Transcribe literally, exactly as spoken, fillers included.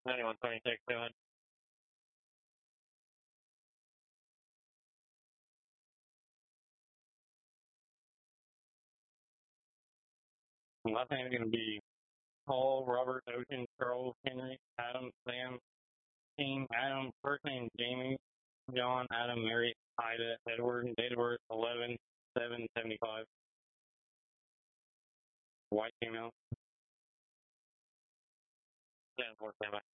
ninety-one twenty-six, go ahead. Last name is going to be Paul, Robert, Ocean, Charles, Henry, Adam, Sam, Team, Adam, first name Jamie, John, Adam, Mary, Ida, Edward, date of birth eleven seven seventy-five. White female. ten four, stand by.